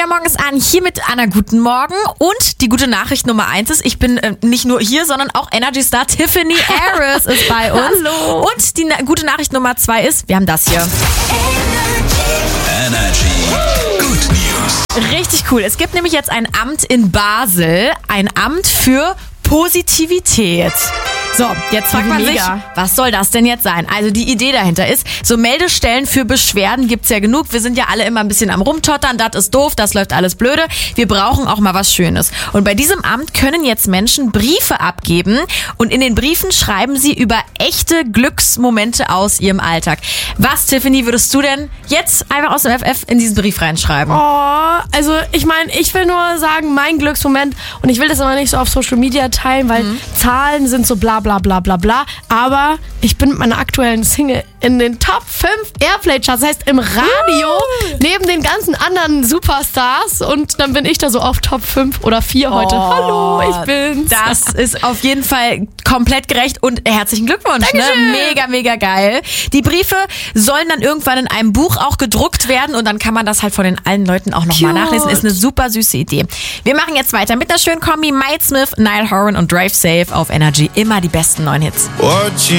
Morgen ist an, hier mit Anna, guten Morgen. Und die gute Nachricht Nummer 1 ist, ich bin nicht nur hier, sondern auch Energy-Star Tiffany Harris ist bei uns. Hallo. Und die gute Nachricht Nummer 2 ist, wir haben das hier. Energy. Good News. Richtig cool. Es gibt nämlich jetzt ein Amt in Basel, ein Amt für Positivität. So, jetzt fragt man sich, Mega. was soll das denn jetzt sein? Also die Idee dahinter ist, so Meldestellen für Beschwerden gibt's ja genug. Wir sind ja alle immer ein bisschen am Rumtottern, das ist doof, das läuft alles blöde. Wir brauchen auch mal was Schönes. Und bei diesem Amt können jetzt Menschen Briefe abgeben und in den Briefen schreiben sie über echte Glücksmomente aus ihrem Alltag. Was, Tiffany, würdest du denn jetzt einfach aus dem FF in diesen Brief reinschreiben? Oh, also ich meine, ich will nur sagen, mein Glücksmoment, und ich will das aber nicht so auf Social Media teilen, weil Zahlen sind so bla bla bla bla bla, aber ich bin mit meiner aktuellen Single in den Top 5 Airplay-Charts, das heißt im Radio, neben den ganzen anderen Superstars, und dann bin ich da so auf Top 5 oder 4 heute. Hallo, ich bin's. Das ist auf jeden Fall komplett gerecht und herzlichen Glückwunsch. Ne? Mega, mega geil. Die Briefe sollen dann irgendwann in einem Buch auch gedruckt werden und dann kann man das halt von den allen Leuten auch nochmal nachlesen. Ist eine super süße Idee. Wir machen jetzt weiter mit einer schönen Kombi. Mike Smith, Niall Horan und Drive Safe auf Energy. Immer die besten neuen Hits.